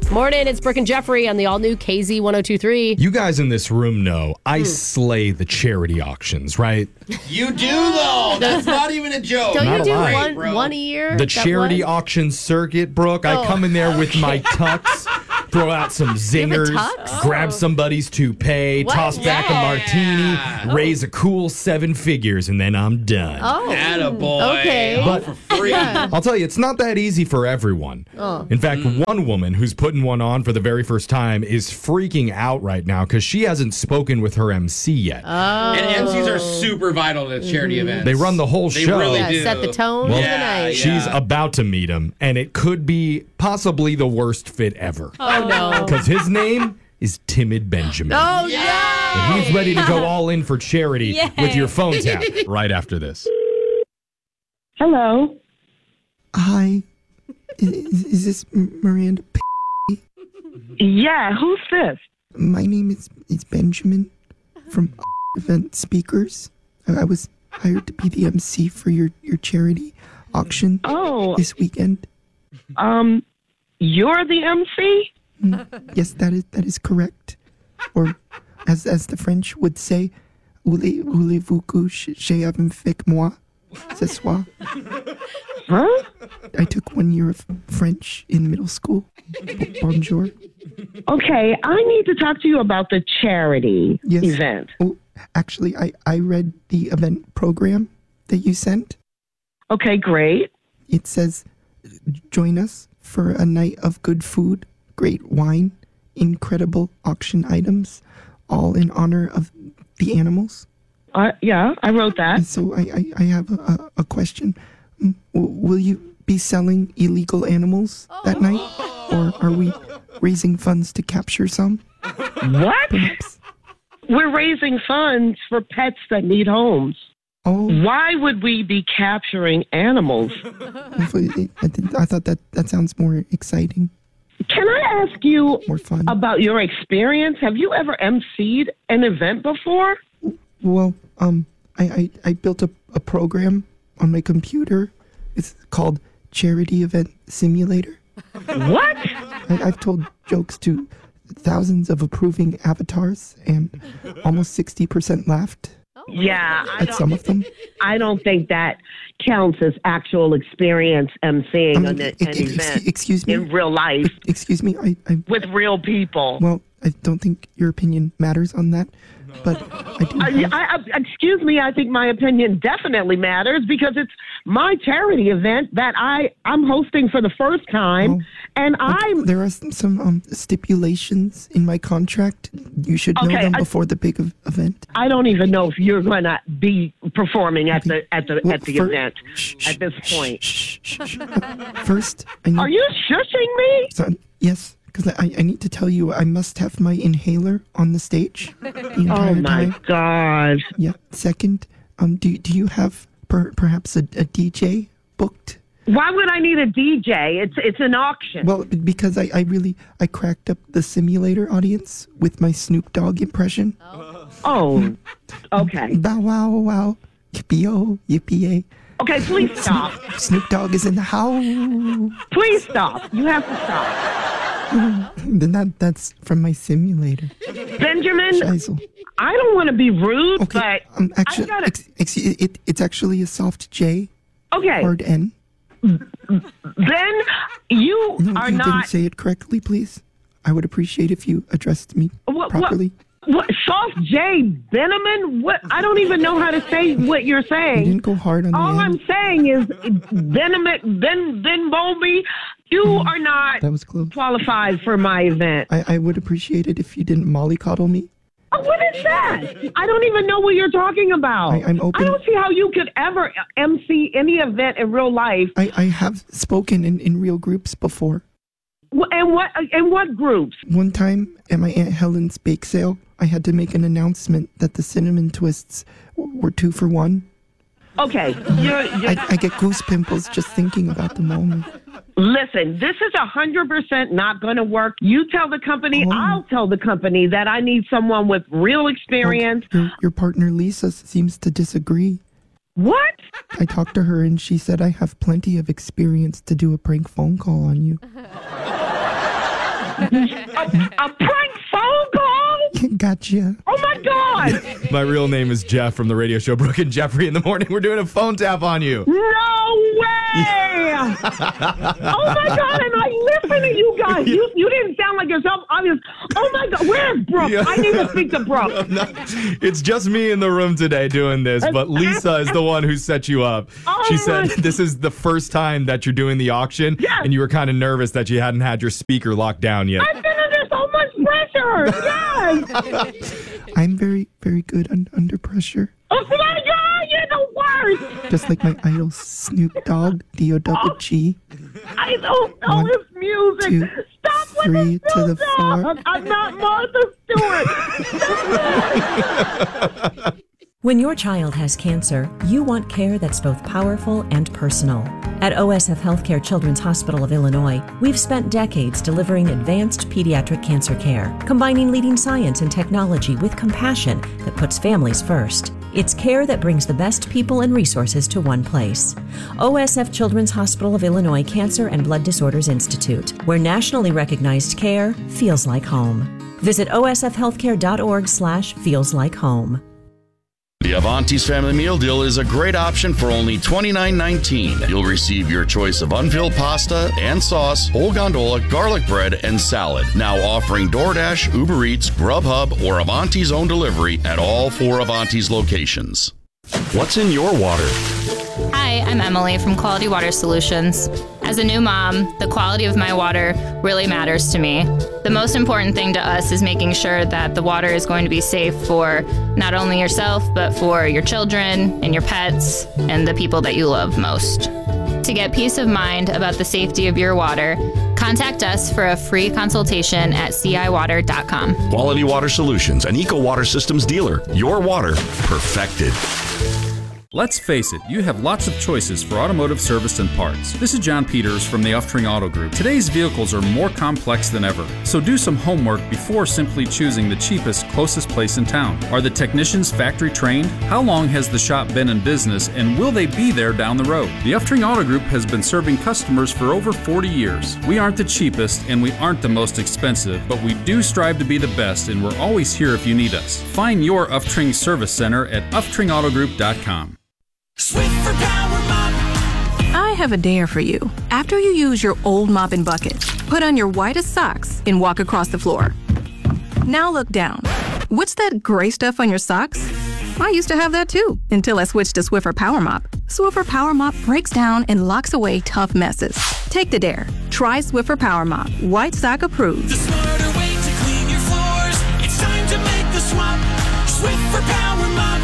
Morning, it's Brooke and Jeffrey on the all-new KZ 102.3. You guys in this room know I slay the charity auctions, right? You do, though. That's not even a joke. Don't Not you do a lie. one a year? The Is that charity what? auction circuit, Brooke. I come in there with my tux, throw out some You have a zingers, tux? grab somebody's toupee, What? toss back a martini, raise a cool 7 figures, and then I'm done. Oh. Attaboy. Okay. All for free. I'll tell you, it's not that easy for everyone. In fact, one woman who's putting one on for the very first time is freaking out right now because she hasn't spoken with her MC yet. And MCs are super vital to charity events. They run the whole They show. really Yeah, do. set the tone for the night. She's about to meet him, and it could be possibly the worst fit ever. Oh, no. Because his name is Timid Benjamin. Oh, yeah. And he's ready to go all in for charity with your phone tap right after this. Hello. Hi. Is this Miranda? Yeah, who's this? My name is Benjamin from Event Speakers. I was hired to be the MC for your charity auction Oh, this weekend. you're the MC? Yes, that is correct. Or as the French would say, voulez-vous coucher avec moi ce soir? Huh? I took 1 year of French in middle school. Bonjour. Okay, I need to talk to you about the charity Yes. event. Oh, actually, I read the event program that you sent. Okay, great. It says, join us for a night of good food, great wine, incredible auction items, all in honor of the animals. Yeah, I wrote that. And so I have a question. Will you be selling illegal animals that night? Or are we raising funds to capture some? What? Perhaps. We're raising funds for pets that need homes. Oh, Why would we be capturing animals? I thought that sounds more exciting, Can I ask you more fun. about your experience? Have you ever emceed an event before? Well, I built a program on my computer. It's called Charity Event Simulator. What? I've told jokes to thousands of approving avatars, and almost 60% laughed Yeah, at some of them. I don't think that counts as actual experience emceeing an event Excuse me. in real life Excuse me. I with real people. well, I don't think your opinion matters on that, but I do. Excuse me, I think my opinion definitely matters because it's my charity event that I'm hosting for the first time, Oh. and I'm There are some stipulations in my contract. You should know Okay, them before the big event. I don't even know if you're going to be performing at the Well, event at this point. First, I need, Are you shushing me? Son, yes, because I need to tell you I must have my inhaler on the stage the entire Oh my time. God! Yeah. Second, do you have perhaps a DJ booked? Why would I need a DJ? It's an auction. Well, because I cracked up the simulator audience with my Snoop Dogg impression. Oh, okay. Bow wow wow, yippee-oh, yippee-yay. Okay, please stop. Snoop Dogg is in the house. Please stop. You have to stop. Then that's from my simulator. Benjamin, Scheisel. I don't want to be rude, Okay, but actually, I gotta, it's actually a soft J, okay. hard N. Then you No, are you not. didn't say it correctly, please. I would appreciate if you addressed me properly. What, soft J Beneman? What? I don't even know how to say what you're You saying. didn't go hard on the All N. I'm saying is, Ben Bowlby, you are not That was close. qualified for my event. I would appreciate it if you didn't mollycoddle me. Oh, what is that? I don't even know what you're talking about. I'm open. I don't see how you could ever MC any event in real life. I have spoken in real groups before. And what groups? One time at my Aunt Helen's bake sale, I had to make an announcement that the cinnamon twists were 2 for 1. Okay, I get goose pimples just thinking about the moment. listen, this is 100% not going to work. You tell the company, I'll tell the company that I need someone with real experience. Your partner Lisa seems to disagree. What? I talked to her and she said I have plenty of experience to do a prank phone call on you. A prank phone call? Gotcha. Oh my God! My real name is Jeff from the radio show Brooke and Jeffrey in the Morning. We're doing a phone tap on you. No way! Oh my God! And I listen to you guys. You didn't sound like yourself. Oh my God! Where's Brooke? Yeah. I need to speak to Brooke. No, it's just me in the room today doing this, but Lisa is the one who set you up. Oh She said my- this is the first time that you're doing the auction, Yes. and you were kind of nervous that you hadn't had your speaker locked down yet. I've been under so much pressure. Yes. I'm very, very good under pressure. Oh my God! You're the worst. Just like my idol Snoop Dogg, D-O-G-G. I don't know 1, his music. 2, Stop 3 with the to the Snoop Dogg. 4. I'm not Martha Stewart. When your child has cancer, you want care that's both powerful and personal. At OSF Healthcare Children's Hospital of Illinois, we've spent decades delivering advanced pediatric cancer care, combining leading science and technology with compassion that puts families first. It's care that brings the best people and resources to one place. OSF Children's Hospital of Illinois Cancer and Blood Disorders Institute, where nationally recognized care feels like home. Visit osfhealthcare.org/feelslike-home. The Avanti's Family Meal Deal is a great option for only $29.19. You'll receive your choice of unfilled pasta and sauce, whole gondola, garlic bread, and salad. Now offering DoorDash, Uber Eats, Grubhub, or Avanti's own delivery at all 4 Avanti's locations. What's in your water? Hi, I'm Emily from Quality Water Solutions. As a new mom, the quality of my water really matters to me. The most important thing to us is making sure that the water is going to be safe for not only yourself, but for your children and your pets and the people that you love most. To get peace of mind about the safety of your water, contact us for a free consultation at ciwater.com. Quality Water Solutions, an Eco Water Systems dealer. Your water perfected. Let's face it, you have lots of choices for automotive service and parts. This is John Peters from the Uftring Auto Group. Today's vehicles are more complex than ever, so do some homework before simply choosing the cheapest, closest place in town. Are the technicians factory trained? How long has the shop been in business, and will they be there down the road? The Uftring Auto Group has been serving customers for over 40 years. We aren't the cheapest, and we aren't the most expensive, but we do strive to be the best, and we're always here if you need us. Find your Uftring Service Center at uftringautogroup.com. Swiffer Power Mop. I have a dare for you. After you use your old mop and bucket, put on your whitest socks and walk across the floor. Now look down. What's that gray stuff on your socks? I used to have that too, until I switched to Swiffer Power Mop. Swiffer Power Mop breaks down and locks away tough messes. Take the dare. Try Swiffer Power Mop. White sock approved. The smarter way to clean your floors. It's time to make the swap. Swiffer Power Mop.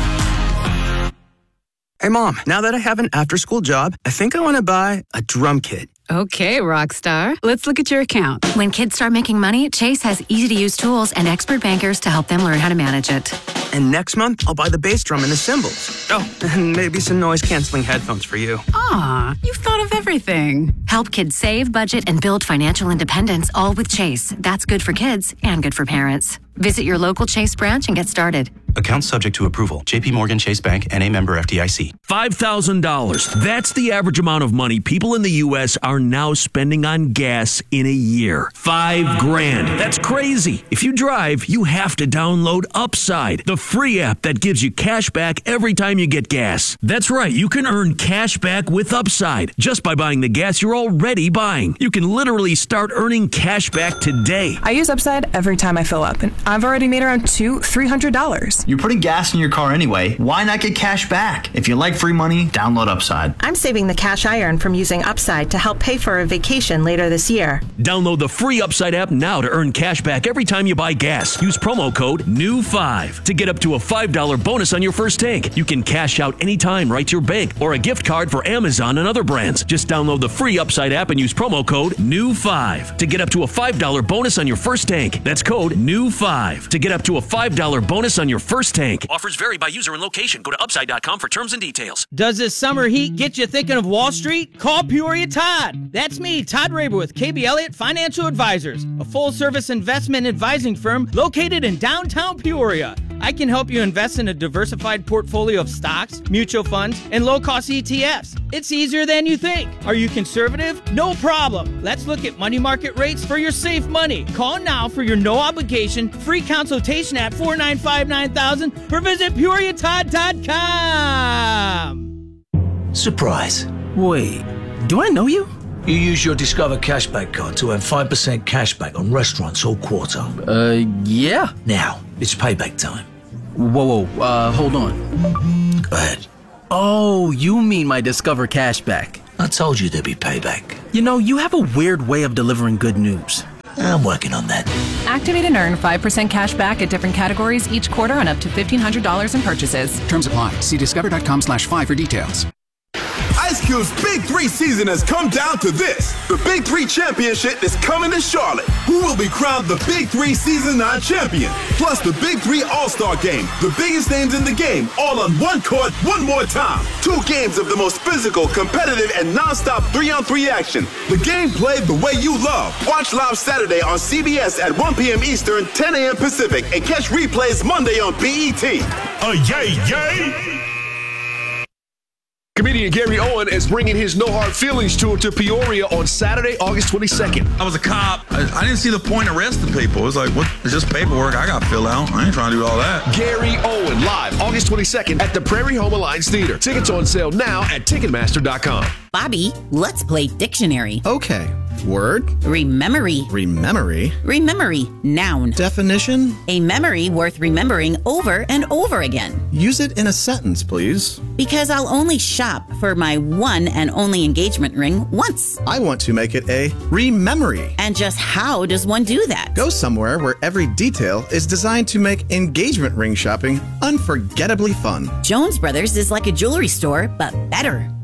Hey, Mom, now that I have an after-school job, I think I want to buy a drum kit. Okay, Rockstar. Let's look at your account. When kids start making money, Chase has easy-to-use tools and expert bankers to help them learn how to manage it. And next month, I'll buy the bass drum and the cymbals. Oh, and maybe some noise-canceling headphones for you. Aw, you've thought of everything. Help kids save, budget, and build financial independence, all with Chase. That's good for kids and good for parents. Visit your local Chase branch and get started. Account subject to approval. JP Morgan Chase Bank, N.A. member FDIC. $5,000. That's the average amount of money people in the U.S. are now spending on gas in a year. $5,000. That's crazy. If you drive, you have to download Upside, the free app that gives you cash back every time you get gas. That's right. You can earn cash back with Upside just by buying the gas you're already buying. You can literally start earning cash back today. I use Upside every time I fill up, and I've already made around $200-$300. You're putting gas in your car anyway. Why not get cash back? If you like free money, download Upside. I'm saving the cash I earn from using Upside to help pay for a vacation later this year. Download the free Upside app now to earn cash back every time you buy gas. Use promo code NEW5 to get up to a $5 bonus on your first tank. You can cash out anytime right to your bank or a gift card for Amazon and other brands. Just download the free Upside app and use promo code NEW5 to get up to a $5 bonus on your first tank. That's code NEW5 to get up to a $5 bonus on your first tank. Offers vary by user and location. Go to Upside.com for terms and details. Does this summer heat get you thinking of Wall Street? Call Peoria Todd. That's me, Todd Raber with KB Elliott Financial Advisors, a full-service investment advising firm located in downtown Peoria. I I can help you invest in a diversified portfolio of stocks, mutual funds, and low-cost ETFs. It's easier than you think. Are you conservative? No problem. Let's look at money market rates for your safe money. Call now for your no-obligation free consultation at 495-9000 or visit PeoriaTodd.com. Surprise. Wait, do I know you? You use your Discover Cashback card to earn 5% cashback on restaurants all quarter. Yeah. Now, it's payback time. Whoa, hold on. Go ahead. Oh, you mean my Discover Cashback. I told you there'd be payback. You know, you have a weird way of delivering good news. I'm working on that. Activate and earn 5% cash back at different categories each quarter on up to $1,500 in purchases. Terms apply. See discover.com/5 for details. Ice Cube's Big 3 season has come down to this. The Big 3 Championship is coming to Charlotte. Who will be crowned the Big 3 Season 9 champion? Plus the Big 3 All-Star Game. The biggest names in the game, all on one court, one more time. 2 games of the most physical, competitive, and non-stop 3-on-3 action. The game played the way you love. Watch live Saturday on CBS at 1 p.m. Eastern, 10 a.m. Pacific, and catch replays Monday on BET. Yay! Comedian Gary Owen is bringing his No Hard Feelings tour to Peoria on Saturday, August 22nd. I was a cop. I didn't see the point of arresting people. It was like, what? It's just paperwork I got to fill out. I ain't trying to do all that. Gary Owen, live August 22nd at the Prairie Home Alliance Theater. Tickets on sale now at Ticketmaster.com. Bobby, let's play dictionary. Okay. Word. Rememory. Rememory. Rememory. Noun. Definition. A memory worth remembering over and over again. Use it in a sentence, please. Because I'll only shop for my one and only engagement ring once. I want to make it a rememory. And just how does one do that? Go somewhere where every detail is designed to make engagement ring shopping unforgettably fun. Jones Brothers is like a jewelry store, but better.